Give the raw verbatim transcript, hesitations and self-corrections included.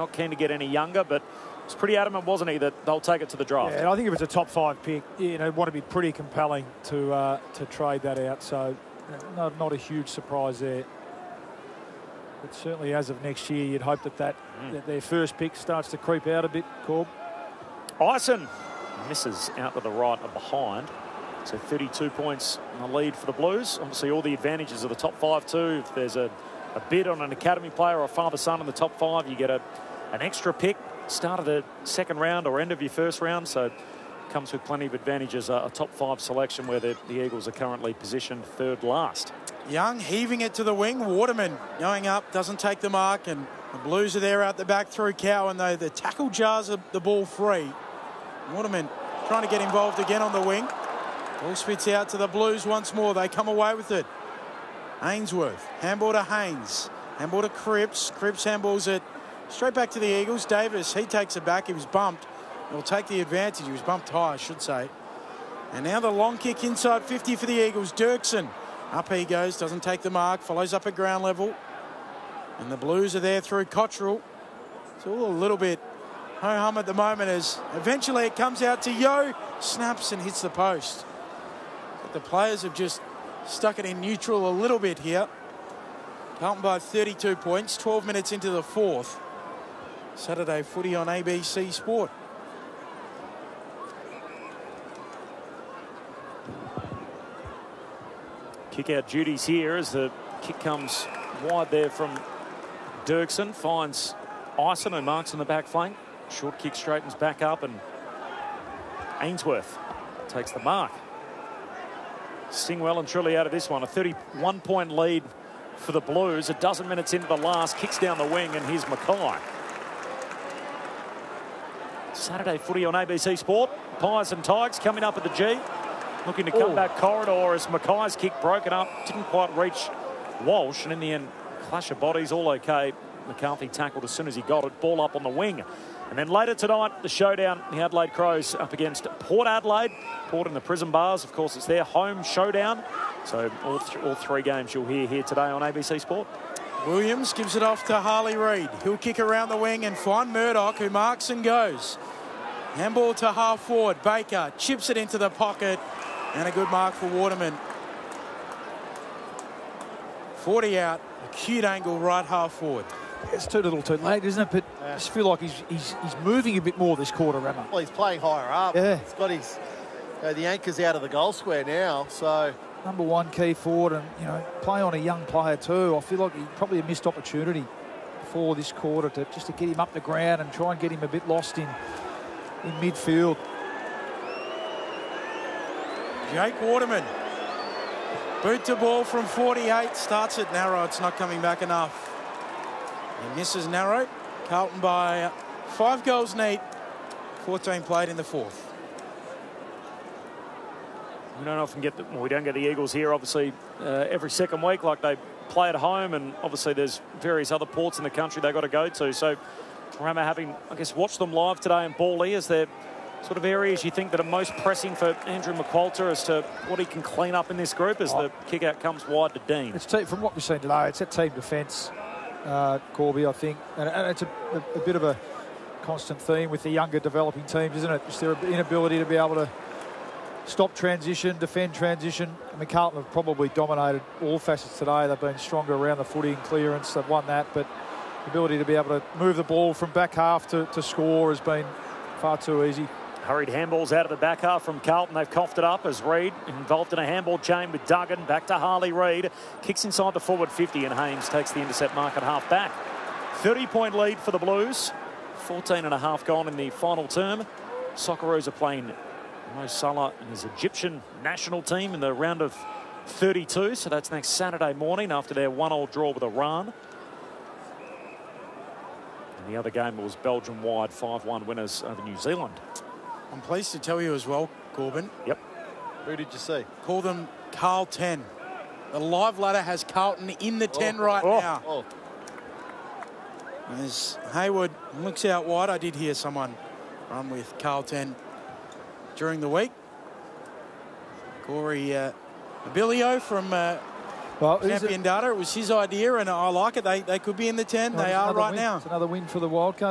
not keen to get any younger, but it's pretty adamant, wasn't he, that they'll take it to the draft. Yeah, and I think if it's a top five pick, you know, want to be pretty compelling to uh, to trade that out. So, not, not a huge surprise there. But certainly, as of next year, you'd hope that, that, mm. that their first pick starts to creep out a bit, Corb. Ison misses out to the right and behind. So thirty-two points in the lead for the Blues. Obviously, all the advantages of the top five too. If there's a, a bid on an academy player or a father-son in the top five, you get a, an extra pick. Start of the second round or end of your first round, so it comes with plenty of advantages. A, a top five selection where the, the Eagles are currently positioned third last. Young heaving it to the wing. Waterman going up, doesn't take the mark, and the Blues are there out the back through Cowan, though the tackle jars the ball free. Waterman trying to get involved again on the wing. Ball spits out to the Blues once more. They come away with it. Ainsworth, handball to Haynes, handball to Cripps. Cripps handballs it straight back to the Eagles. Davis, he takes it back. He was bumped. He'll take the advantage. He was bumped high, I should say. And now the long kick inside fifty for the Eagles. Dirksen, up he goes, doesn't take the mark, follows up at ground level. And the Blues are there through Cottrell. It's all a little bit ho-hum at the moment as eventually it comes out to Yo, snaps and hits the post. But the players have just stuck it in neutral a little bit here. Carlton by thirty-two points, twelve minutes into the fourth. Saturday footy on A B C Sport. Kick out duties here as the kick comes wide there from Dirksen. Finds Ison, who marks on the back flank. Short kick straightens back up, and Ainsworth takes the mark. Sting well and truly out of this one. A thirty-one point lead for the Blues. A dozen minutes into the last. Kicks down the wing, and here's Mackay. Saturday footy on A B C Sport. Pies and Tigers coming up at the G. Looking to come Ooh. back corridor as Mackay's kick broken up. Didn't quite reach Walsh, and in the end, clash of bodies, all okay. McCarthy tackled as soon as he got it. Ball up on the wing. And then later tonight, the showdown, the Adelaide Crows up against Port Adelaide. Port in the prison bars. Of course, it's their home showdown. So all, th all three games you'll hear here today on A B C Sport. Williams gives it off to Harley Reid. He'll kick around the wing and find Murdoch, who marks and goes. Handball to half forward. Baker chips it into the pocket. And a good mark for Waterman. forty out. A cute angle right half forward. It's too little too late, isn't it? But yeah. I just feel like he's, he's, he's moving a bit more this quarter, Rammer. Well, he's playing higher up. Yeah. He's got his... You know, the anchor's out of the goal square now, so... Number one key forward and, you know, play on a young player too. I feel like he probably a missed opportunity for this quarter to just to get him up the ground and try and get him a bit lost in, in midfield. Jake Waterman. Boot to ball from forty-eight. Starts it narrow. It's not coming back enough. He misses narrow. Carlton by five goals neat. fourteen played in the fourth. We don't often get the, well, we don't get the Eagles here, obviously, uh, every second week like they play at home, and obviously there's various other ports in the country they've got to go to. So I remember having, I guess, watched them live today in Bawley. Is there sort of areas you think that are most pressing for Andrew McQualter as to what he can clean up in this group as oh. the kick out comes wide to Dean? It's team, from what we've seen today, it's that team defence, uh, Corby, I think. And, and it's a, a, a bit of a constant theme with the younger developing teams, isn't it? Just their inability to be able to stop transition, defend transition. I mean, Carlton have probably dominated all facets today. They've been stronger around the footy and clearance. They've won that, but the ability to be able to move the ball from back half to, to score has been far too easy. Hurried handballs out of the back half from Carlton. They've coughed it up as Reid involved in a handball chain with Duggan. Back to Harley Reid. Kicks inside the forward fifty, and Haynes takes the intercept mark at half back. thirty point lead for the Blues. fourteen and a half gone in the final term. Socceroos are playing Mo Salah and his Egyptian national team in the round of thirty-two. So that's next Saturday morning after their one all draw with Iran. And the other game was Belgium-wide five one winners over New Zealand. I'm pleased to tell you as well, Corbin. Yep. Who did you see? Call them Carl ten. The live ladder has Carlton in the ten oh. right oh. now. Oh. As Hayward looks out wide, I did hear someone run with Carl ten during the week. Corey uh, Abilio from uh, well, Champion Data. It was his idea, and I like it. They, they could be in the ten. Well, they are right win. now. It's another win for the Wildcats.